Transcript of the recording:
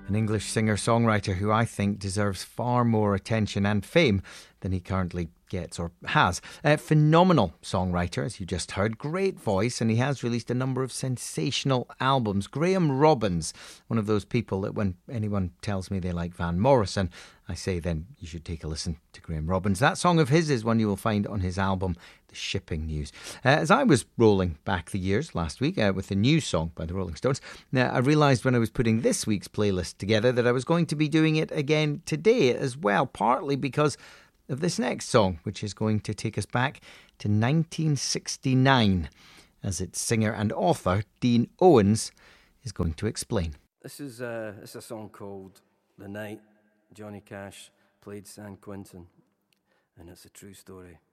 An English singer-songwriter who I think deserves far more attention and fame than he currently gets or has. A phenomenal songwriter, as you just heard, great voice, and he has released a number of sensational albums. Graham Robbins, one of those people that when anyone tells me they like Van Morrison, I say then you should take a listen to Graham Robbins. That song of his is one you will find on his album The Shipping News. As I was rolling back the years last week with the new song by the Rolling Stones, I realised when I was putting this week's playlist together that I was going to be doing it again today as well, partly because of this next song, which is going to take us back to 1969, as its singer and author, Dean Owens, is going to explain. This is a song called The Night Johnny Cash Played San Quentin, and it's a true story.